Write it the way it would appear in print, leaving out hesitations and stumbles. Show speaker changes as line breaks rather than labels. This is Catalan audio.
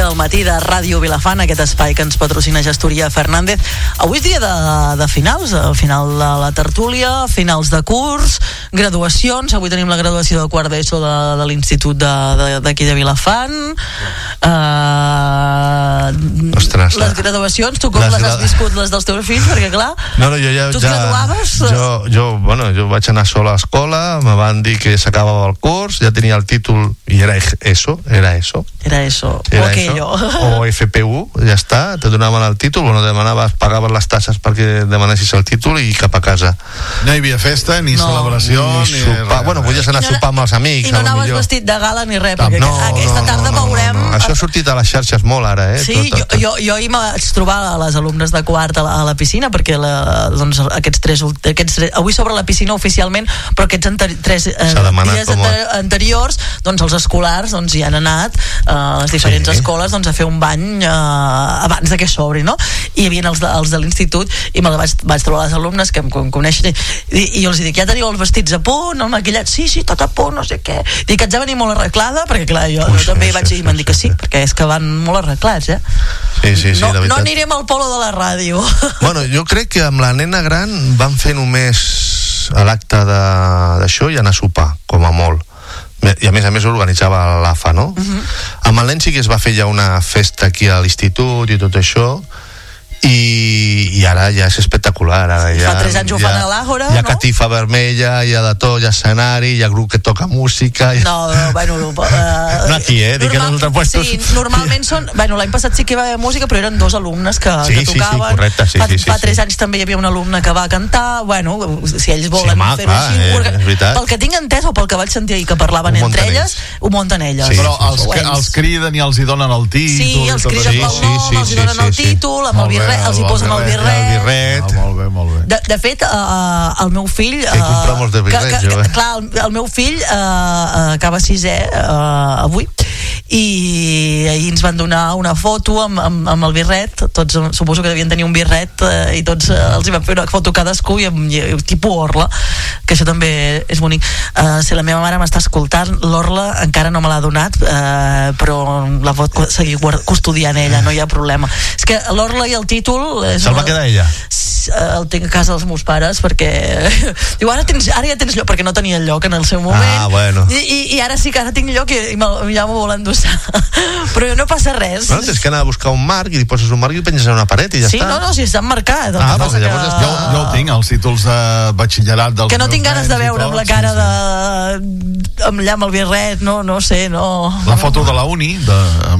del matí de Ràdio Vilafant, aquest espai que ens patrocina Gestoria Fernández. Avui és dia de finals, al final de la tertúlia, finals de curs, graduacions. Avui tenim la graduació de quart d'ESO de l'Institut d'aquí de Vilafant.
Ostres,
les graduacions, tu com les has viscut, les dels teus fills? Perquè clar, tu et graduaves?
Jo vaig anar sol a l'escola, me van dir que s'acabava el curs, ja tenia el títol i era ESO. O aquello. O FPU, ja està, te donaven el títol, pagaves les tasses perquè demanessis el títol i cap a casa.
No hi havia festa, ni celebració, ni
sopar. Bueno, podies anar a sopar amb els amics.
I no anaves vestit de gala ni res, perquè aquesta tarda veurem...
Això ha sortit a les xarxes molt ara,
Sí, jo ahir me vaig trobar a les alumnes de quart a la piscina, perquè aquests tres, avui s'obre la piscina oficialment, però aquests tres dies anteriors, doncs els escolars hi han anat a les diferents escoles a fer un bany abans que s'obri, no? I hi havia els de l'institut i me vaig trobar les alumnes que em coneixen i jo els dic, ja teniu els vestits a punt, el maquillat? Sí, tot a punt, no sé què. Dic, haig de venir molt arreglada? Perquè clar, jo també vaig dir, m'han dit que sí, perquè és que van molt arreglats,
Sí,
no anirem al polo de la ràdio.
Bueno, jo crec que amb la nena gran van fer només l'acte d'això i anar a sopar, com a molt. I a més organitzava l'AFA, no? Amb el nen sí que es va fer ja una festa aquí a l'institut i tot això, i ara ja és espectacular.
Fa 3 anys ho fan a l'Àgora,
no? Hi ha catifa vermella, hi ha de tot, hi ha escenari, hi ha grup que toca música...
No, bueno...
No aquí, dic que en els altres puestos...
Sí, normalment són... Bueno, l'any passat sí que hi va haver música, però eren 2 alumnes que tocaven.
Sí, correcte, sí.
Fa 3 anys també hi havia una alumna que va cantar, bueno, si ells volen fer-ho així... Pel que tinc entès o pel que vaig sentir ahir que parlaven entre elles, ho munten elles.
Però els criden i els hi donen el títol...
Sí, els criden pel nom, els hi donen el títol, amb el birret, els hi posen el birret.
Molt bé.
De fet, el meu fill...
Que compramos de birret, jo.
Clar, el meu fill acaba 6è avui, i ahir ens van donar una foto amb el birret. Tots suposo que devien tenir un birret i tots els hi van fer una foto cadascú i tipus Orla, que això també és bonic. Si la meva mare m'està escoltant, l'Orla encara no me l'ha donat, però la pot seguir custodiant ella, no hi ha problema. És que l'Orla i el títol...
Se'l va quedar ella?
El tinc a casa dels meus pares, perquè diu, ara ja tens lloc, perquè no tenia lloc en el seu moment.
Bueno.
I ara sí que ara tinc lloc i ja m'ho volen endossar. Però no passa res.
Bueno, tens que anar a buscar un marc i li poses un marc i ho penges a una paret i ja està.
Sí, no, si està emmarcat.
Llavors jo el tinc, els títols de batxillerat dels
que no tinc ganes de veure amb la cara amb el birret, no sé, no.
La foto de la uni